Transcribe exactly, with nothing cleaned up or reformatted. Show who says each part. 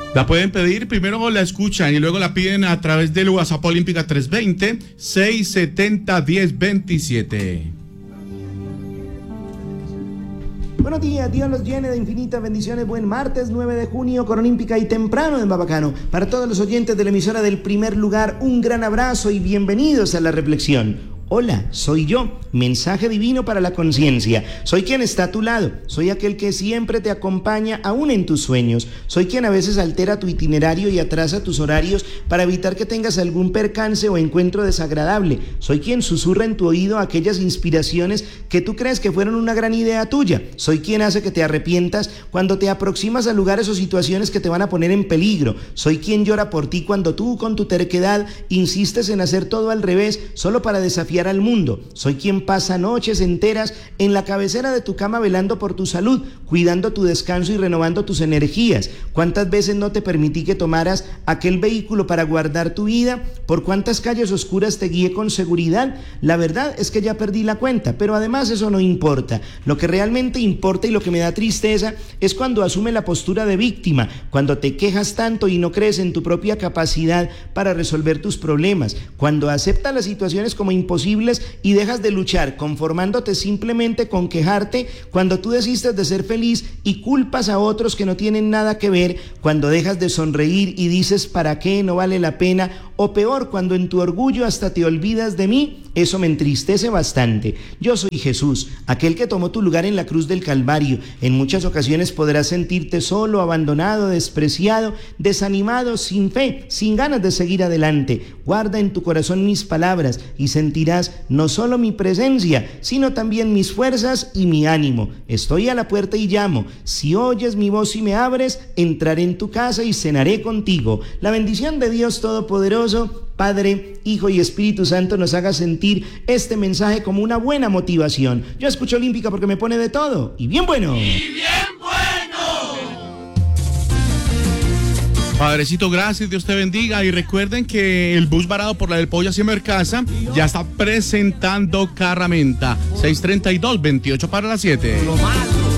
Speaker 1: La pueden pedir, primero la escuchan y luego la piden a través del WhatsApp Olímpica tres dos cero, seis siete cero, uno cero dos siete.
Speaker 2: Buenos días, Dios los llene de infinitas bendiciones. Buen martes nueve de junio con Olímpica y temprano en Babacano. Para todos los oyentes de la emisora del Primer Lugar, un gran abrazo y bienvenidos a la reflexión. Hola, soy yo, mensaje divino para la conciencia. Soy quien está a tu lado, soy aquel que siempre te acompaña aún en tus sueños. Soy quien a veces altera tu itinerario y atrasa tus horarios para evitar que tengas algún percance o encuentro desagradable. Soy quien susurra en tu oído aquellas inspiraciones que tú crees que fueron una gran idea tuya. Soy quien hace que te arrepientas cuando te aproximas a lugares o situaciones que te van a poner en peligro. Soy quien llora por ti cuando tú con tu terquedad insistes en hacer todo al revés solo para desafiar al mundo. Soy quien pasa noches enteras en la cabecera de tu cama velando por tu salud, cuidando tu descanso y renovando tus energías. ¿Cuántas veces no te permití que tomaras aquel vehículo para guardar tu vida? ¿Por cuántas calles oscuras te guié con seguridad? La verdad es que ya perdí la cuenta, pero además eso no importa. Lo que realmente importa y lo que me da tristeza es cuando asume la postura de víctima, cuando te quejas tanto y no crees en tu propia capacidad para resolver tus problemas, cuando aceptas las situaciones como imposibles y dejas de luchar conformándote simplemente con quejarte, cuando tú desistes de ser feliz y culpas a otros que no tienen nada que ver, cuando dejas de sonreír y dices ¿para qué? No vale la pena, o peor, cuando en tu orgullo hasta te olvidas de mí. Eso me entristece bastante. Yo soy Jesús, aquel que tomó tu lugar en la cruz del Calvario. En muchas ocasiones podrás sentirte solo, abandonado, despreciado, desanimado, sin fe, sin ganas de seguir adelante. Guarda en tu corazón mis palabras y sentirás no solo mi presencia, sino también mis fuerzas y mi ánimo. Estoy a la puerta y llamo. Si oyes mi voz y me abres, entraré en tu casa y cenaré contigo. La bendición de Dios Todopoderoso, Padre, Hijo y Espíritu Santo, nos haga sentir este mensaje como una buena motivación. Yo escucho Olímpica porque me pone de todo. Y bien bueno.
Speaker 3: ¡Y bien bueno!
Speaker 1: Padrecito, gracias, Dios te bendiga. Y recuerden que el bus varado por la del Pollo hacia Mercasa ya está presentando Carramenta. seis treinta y dos, veintiocho para las siete.
Speaker 3: Lo malo.